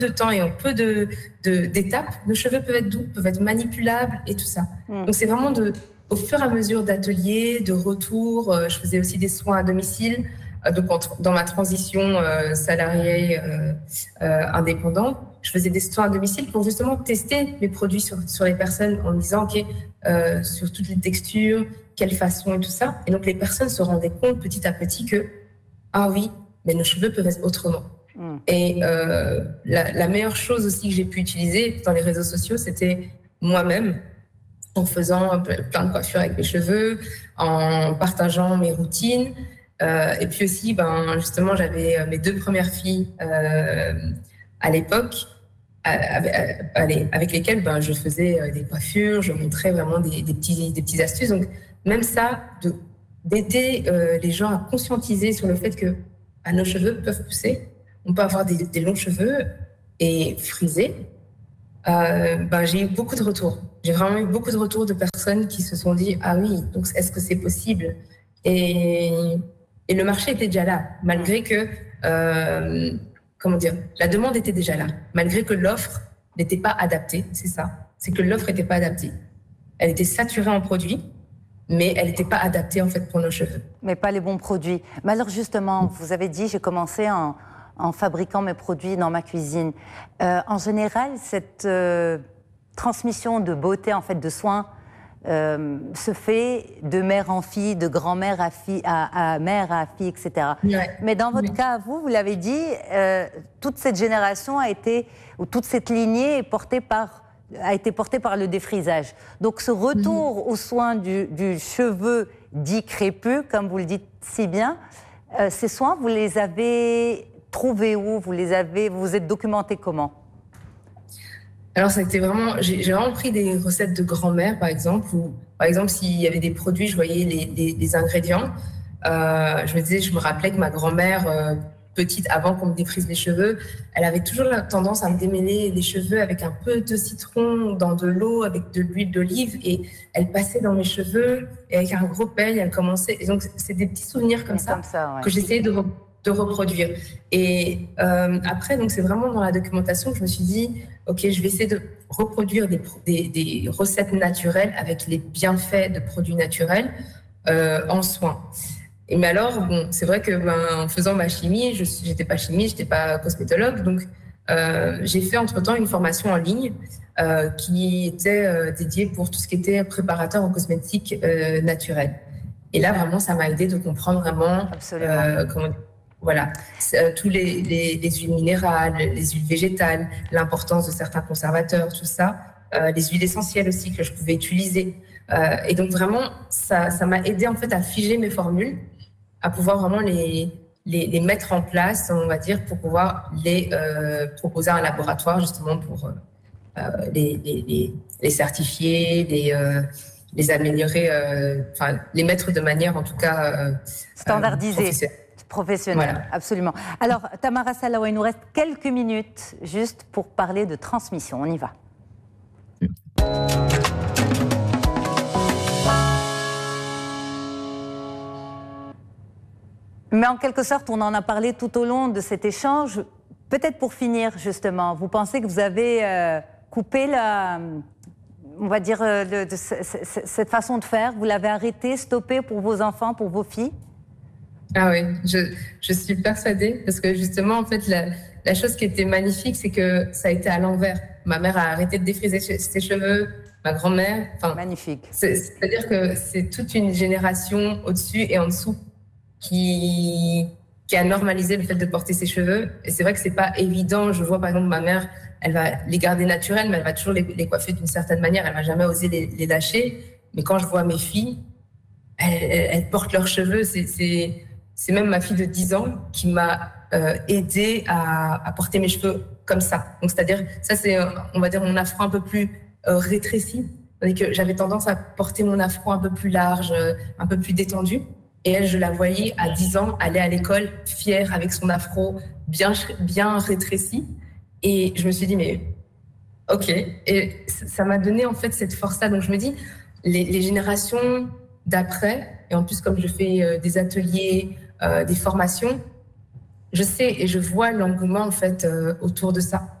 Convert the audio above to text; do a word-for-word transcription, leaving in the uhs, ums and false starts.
de temps et en peu de, de, d'étapes, nos cheveux peuvent être doux, peuvent être manipulables et tout ça. Mmh. Donc c'est vraiment de, au fur et à mesure d'ateliers, de retours. Euh, je faisais aussi des soins à domicile. Euh, donc en, dans ma transition euh, salariée euh, euh, indépendante, je faisais des soins à domicile pour justement tester mes produits sur, sur les personnes en me disant ok, euh, sur toutes les textures, quelle façon et tout ça. Et donc les personnes se rendaient compte petit à petit que ah oui, mais nos cheveux peuvent être autrement. Mmh. Et euh, la, la meilleure chose aussi que j'ai pu utiliser dans les réseaux sociaux, c'était moi-même, en faisant plein de coiffures avec mes cheveux, en partageant mes routines. Euh, et puis aussi, ben, justement, j'avais mes deux premières filles euh, à l'époque, avec, avec lesquelles ben, je faisais des coiffures, je montrais vraiment des, des, petits, des petites astuces. Donc, même ça, de, d'aider euh, les gens à conscientiser sur le fait que ben, nos cheveux peuvent pousser. On peut avoir des, des longs cheveux et frisés. Euh, ben, j'ai eu beaucoup de retours. J'ai vraiment eu beaucoup de retours de personnes qui se sont dit « Ah oui, donc est-ce que c'est possible ?» et, et le marché était déjà là, malgré que, euh, comment dire, la demande était déjà là, malgré que l'offre n'était pas adaptée, c'est ça. C'est que l'offre n'était pas adaptée. Elle était saturée en produits, mais elle n'était pas adaptée en fait pour nos cheveux. Mais pas les bons produits. Mais alors justement, vous avez dit, j'ai commencé en... en fabriquant mes produits dans ma cuisine. Euh, en général, cette euh, transmission de beauté, en fait, de soins, euh, se fait de mère en fille, de grand-mère à, fille, à, à mère à fille, et cetera. Ouais. Mais dans votre ouais. cas, vous, vous l'avez dit, euh, toute cette génération a été, ou toute cette lignée est portée par, a été portée par le défrisage. Donc ce retour mmh. aux soins du, du cheveu dit crépus, comme vous le dites si bien, euh, ces soins, vous les avez trouvés où? Vous les avez, vous vous êtes documenté comment? Alors, ça a été vraiment, j'ai, j'ai vraiment pris des recettes de grand-mère, par exemple, où, par exemple, s'il y avait des produits, je voyais les, les, les ingrédients. Euh, je me disais, je me rappelais que ma grand-mère, euh, petite, avant qu'on me défrise les cheveux, elle avait toujours la tendance à me démêler les cheveux avec un peu de citron dans de l'eau, avec de l'huile d'olive, et elle passait dans mes cheveux, et avec un gros peigne, elle commençait. Et donc, c'est des petits souvenirs comme ça, comme ça ouais. que j'essayais de de reproduire. Et euh, après, donc c'est vraiment dans la documentation que je me suis dit, ok, je vais essayer de reproduire des, des, des recettes naturelles avec les bienfaits de produits naturels euh, en soins. Et mais alors, bon, c'est vrai que ben, en faisant ma chimie, je j'étais pas chimie, j'étais pas cosmétologue, donc euh, j'ai fait entre-temps une formation en ligne euh, qui était euh, dédiée pour tout ce qui était préparateur en cosmétique euh, naturel. Et là, vraiment, ça m'a aidé de comprendre vraiment euh, comment Voilà, euh, tous les, les, les huiles minérales, les huiles végétales, l'importance de certains conservateurs, tout ça, euh, les huiles essentielles aussi que je pouvais utiliser. Euh, et donc vraiment, ça, ça m'a aidé en fait à figer mes formules, à pouvoir vraiment les, les, les mettre en place, on va dire, pour pouvoir les euh, proposer à un laboratoire justement pour euh, les, les, les, les certifier, les, euh, les améliorer, enfin euh, les mettre de manière en tout cas euh, standardisée. Professionnel, voilà. Absolument. Alors, Tamara Salawa, il nous reste quelques minutes juste pour parler de transmission. On y va. Mais en quelque sorte, on en a parlé tout au long de cet échange. Peut-être pour finir, justement, vous pensez que vous avez euh, coupé la, on va dire, euh, de, de, de, de, cette façon de faire? Vous l'avez arrêté, stoppé pour vos enfants, pour vos filles? Ah oui, je, je suis persuadée parce que justement, en fait, la, la chose qui était magnifique, c'est que ça a été à l'envers. Ma mère a arrêté de défriser ses cheveux, ma grand-mère. Enfin, magnifique. C'est, c'est-à-dire que c'est toute une génération au-dessus et en dessous qui, qui a normalisé le fait de porter ses cheveux. Et c'est vrai que c'est pas évident. Je vois par exemple ma mère, elle va les garder naturels, mais elle va toujours les, les coiffer d'une certaine manière. Elle va jamais oser les, les lâcher. Mais quand je vois mes filles, elles, elles, elles portent leurs cheveux. C'est, c'est C'est même ma fille de dix ans qui m'a euh, aidée à, à porter mes cheveux comme ça. Donc, c'est-à-dire, ça, c'est, on va dire, mon afro un peu plus euh, rétréci. C'est-à-dire que j'avais tendance à porter mon afro un peu plus large, euh, un peu plus détendu. Et elle, je la voyais à dix ans aller à l'école fière avec son afro bien, bien rétréci. Et je me suis dit, mais OK. Et ça m'a donné, en fait, cette force-là. Donc, je me dis, les, les générations d'après, et en plus, comme je fais euh, des ateliers, Euh, des formations, je sais et je vois l'engouement en fait euh, autour de ça.